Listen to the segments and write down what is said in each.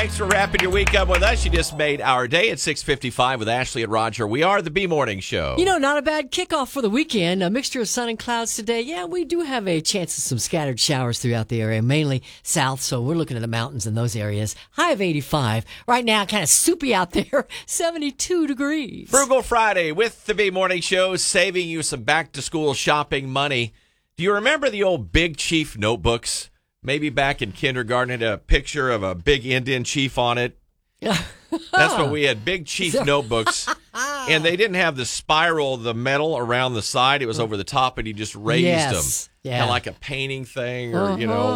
Thanks for wrapping your week up with us. You just made our day at 6:55 with Ashley and Roger. We are the B Morning Show. You know, not a bad kickoff for the weekend. A mixture of sun and clouds today. Yeah, we do have a chance of some scattered showers throughout the area, mainly south, so we're looking at the mountains in those areas. High of 85. Right now, kind of soupy out there, 72 degrees. Frugal Friday with the B Morning Show, saving you some back-to-school shopping money. Do you remember the old Big Chief notebooks? Maybe back in kindergarten, it had a picture of a big Indian chief on it. That's what we had, Big Chief notebooks. And they didn't have the spiral, the metal around the side. It was over the top, and you just raised them. Yeah. Kind of like a painting thing or,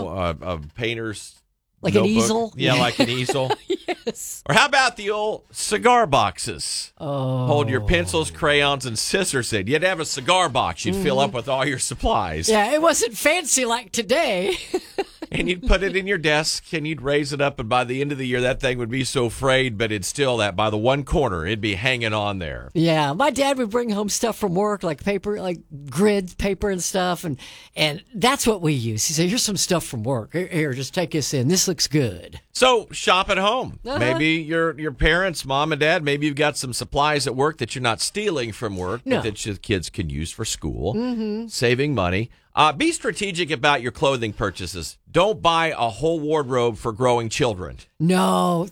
a painter's like notebook. an easel? Yeah, like an easel. Yes. Or how about the old cigar boxes? Oh. Hold your pencils, crayons, and scissors in. You had to have a cigar box. You'd fill up with all your supplies. Yeah, it wasn't fancy like today. And you'd put it in your desk, and you'd raise it up, and by the end of the year, that thing would be so frayed, but it's still that by the one corner, it'd be hanging on there. Yeah, my dad would bring home stuff from work, like paper, like grid paper and stuff, and that's what we use. He said, here's some stuff from work. Here, just take this in. This looks good. So shop at home. Uh-huh. Maybe your parents, mom and dad, maybe you've got some supplies at work that you're not stealing from work, No. but that your kids can use for school, saving money. Be strategic about your clothing purchases. Don't buy a whole wardrobe for growing children. No,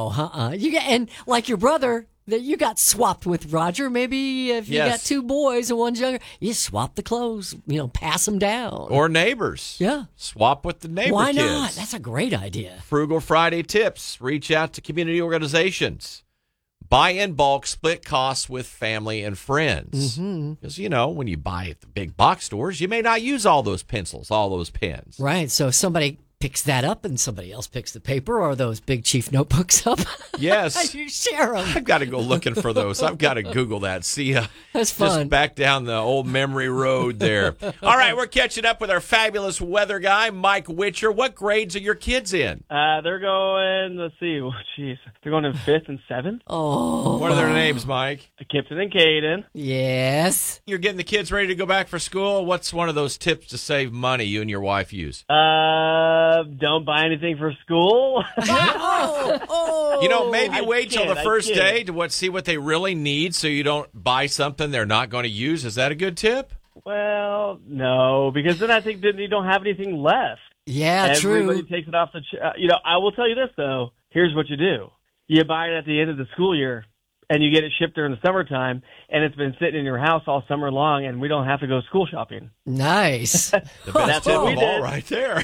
You get, and like your brother that you got swapped with, Roger. Maybe if you got two boys and one's younger, you swap the clothes. Pass them down. Or neighbors. Yeah. Swap with the neighbor Why kids. not? That's a great idea. Frugal Friday tips. Reach out to community organizations. Buy in bulk, split costs with family and friends. Because, when you buy at the big box stores, you may not use all those pencils, all those pens. Right. So if somebody picks that up and somebody else picks the paper or those Big Chief notebooks up. Yes. You share them. I've got to go looking for those. I've got to Google that. See ya. That's fun. Just back down the old memory road there. All right, we're catching up with our fabulous weather guy, Mike Witcher. What grades are your kids in? They're going, let's see, they're going in 5th and 7th. Oh. What are their names, Mike? Kipton and Caden. Yes. You're getting the kids ready to go back for school. What's one of those tips to save money you and your wife use? Don't buy anything for school. Maybe wait till the first day to see what they really need so you don't buy something they're not going to use. Is that a good tip? Well, no, because then I think that you don't have anything left. Yeah, Everybody true. takes it off the I will tell you this, though. Here's what you do. You buy it at the end of the school year, and you get it shipped during the summertime, and it's been sitting in your house all summer long, and we don't have to go school shopping. Nice. The best That's tip what we of all did. right there.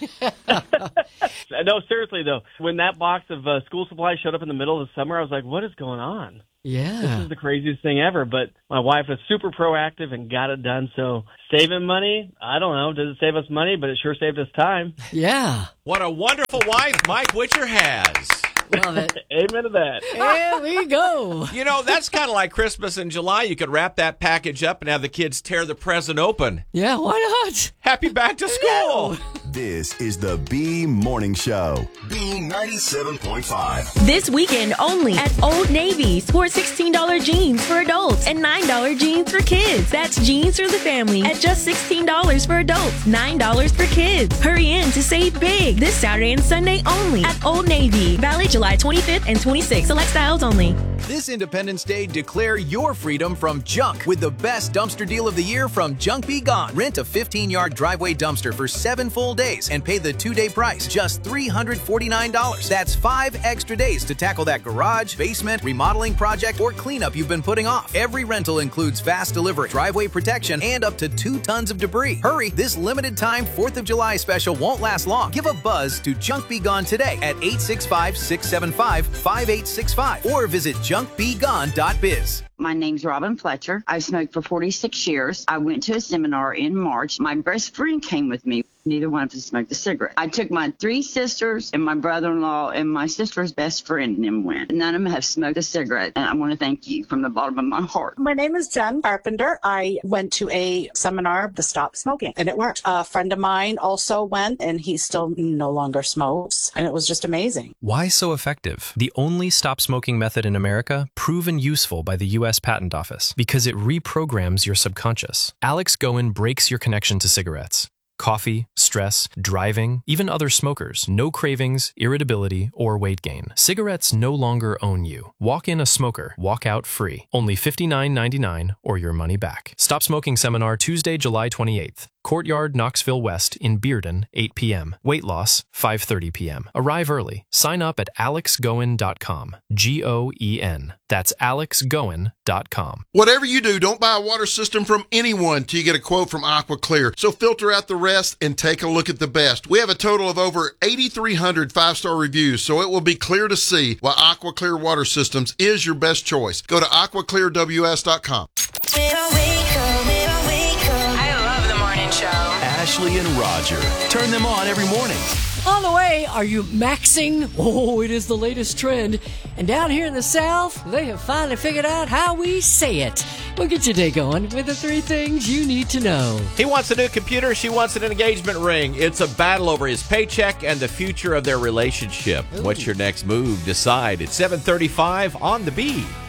No, seriously, though. When that box of school supplies showed up in the middle of the summer, I was like, what is going on? This Yeah. is the craziest thing ever, but my wife is super proactive and got it done. So saving money, I don't know. Does it save us money? But it sure saved us time. Yeah. What a wonderful wife Mike Witcher has. Love it. Amen to that. There we go. That's kind of like Christmas in July. You could wrap that package up and have the kids tear the present open. Yeah, why not? Happy back to school. This is the B Morning Show. B97.5. This weekend only at Old Navy. Score $16 jeans for adults and $9 jeans for kids. That's jeans for the family at just $16 for adults, $9 for kids. Hurry in to save big this Saturday and Sunday only at Old Navy. Valid July 25th and 26th. Select styles only. This Independence Day, declare your freedom from junk with the best dumpster deal of the year from Junk Be Gone. Rent a 15-yard driveway dumpster for 7 full days and pay the 2-day price, just $349. That's 5 extra days to tackle that garage, basement, remodeling project, or cleanup you've been putting off. Every rental includes fast delivery, driveway protection, and up to 2 tons of debris. Hurry, this limited time 4th of July special won't last long. Give a buzz to Junk Be Gone today at 865-675-5865 or visit junkbegone.biz. My name's Robin Fletcher. I've smoked for 46 years. I went to a seminar in March. My best friend came with me. Neither one of us smoked a cigarette. I took my 3 sisters and my brother-in-law and my sister's best friend and them went. None of them have smoked a cigarette, and I want to thank you from the bottom of my heart. My name is Jen Carpenter. I went to a seminar to stop smoking, and it worked. A friend of mine also went, and he still no longer smokes, and it was just amazing. Why so effective? The only stop smoking method in America proven useful by the U.S. Patent Office because it reprograms your subconscious. Alex Goen breaks your connection to cigarettes. Coffee, stress, driving, even other smokers. No cravings, irritability, or weight gain. Cigarettes no longer own you. Walk in a smoker, walk out free. Only $59.99 or your money back. Stop Smoking Seminar Tuesday, July 28th. Courtyard, Knoxville West in Bearden, 8 p.m. Weight loss, 5:30 p.m. Arrive early. Sign up at alexgoen.com. Goen. That's alexgoen.com. Whatever you do, don't buy a water system from anyone till you get a quote from Aqua Clear. So filter out the rest and take a look at the best. We have a total of over 8,300 five-star reviews, so it will be clear to see why Aqua Clear Water Systems is your best choice. Go to aquaclearws.com. Ashley and Roger. Turn them on every morning. On the way, are you maxing? Oh, it is the latest trend. And down here in the South, they have finally figured out how we say it. We'll get your day going with the 3 things you need to know. He wants a new computer. She wants an engagement ring. It's a battle over his paycheck and the future of their relationship. Ooh. What's your next move? Decide. It's 7:35 on the Bee.